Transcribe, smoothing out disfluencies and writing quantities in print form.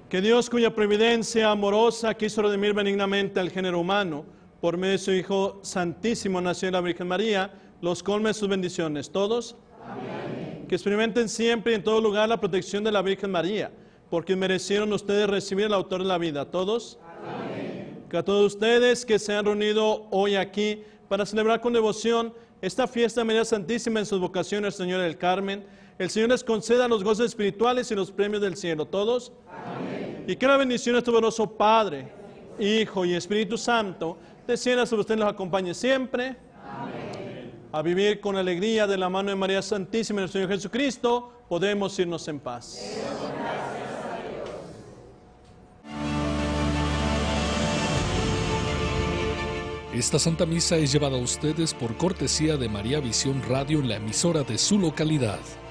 Que Dios, cuya providencia amorosa quiso redimir benignamente al género humano, por medio de su Hijo Santísimo, nació en la Virgen María, los colme sus bendiciones. ¿Todos? Amén. Que experimenten siempre y en todo lugar la protección de la Virgen María, porque merecieron ustedes recibir al autor de la vida. ¿Todos? Amén. Que a todos ustedes que se han reunido hoy aquí para celebrar con devoción esta fiesta de María Santísima en sus vocaciones, Señora del Carmen, el Señor les conceda los gozos espirituales y los premios del cielo. ¿Todos? Amén. Y que la bendición de tu poderoso Padre, Hijo y Espíritu Santo descienda sobre ustedes y los acompañe siempre. Amén. A vivir con alegría de la mano de María Santísima y del Señor Jesucristo, podemos irnos en paz. Esta Santa Misa es llevada a ustedes por cortesía de María Visión Radio en la emisora de su localidad.